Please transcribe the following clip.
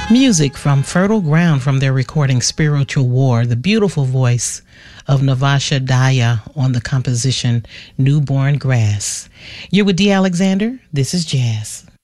Music from Fertile Ground from their recording Spiritual War, the beautiful voice of Navasha Daya on the composition Newborn Grass. You're with D. Alexander. This is Jazz.